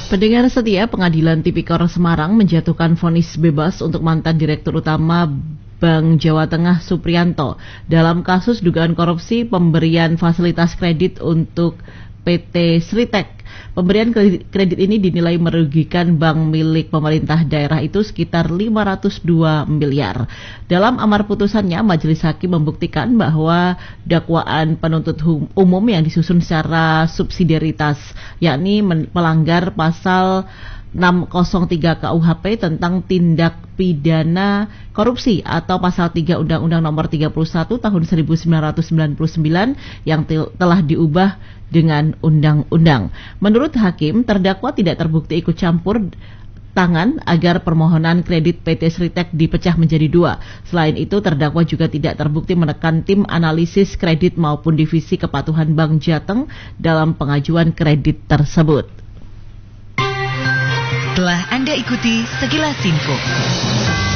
Pendengar setia, Pengadilan Tipikor Semarang menjatuhkan vonis bebas untuk mantan Direktur Utama Bank Jawa Tengah Supriyanto dalam kasus dugaan korupsi pemberian fasilitas kredit untuk PT Sritek. Pemberian kredit ini dinilai merugikan bank milik pemerintah daerah itu sekitar 502 miliar. Dalam amar putusannya, Majelis Hakim membuktikan bahwa dakwaan penuntut umum yang disusun secara subsidiaritas, yakni melanggar pasal 603 KUHP tentang tindak pidana korupsi atau pasal 3 Undang-Undang Nomor 31 tahun 1999 yang telah diubah dengan undang-undang. Menurut hakim, terdakwa tidak terbukti ikut campur tangan agar permohonan kredit PT Sritek dipecah menjadi dua. Selain itu, terdakwa juga tidak terbukti menekan tim analisis kredit maupun divisi kepatuhan Bank Jateng dalam pengajuan kredit tersebut. Telah Anda ikuti Sekilas Info.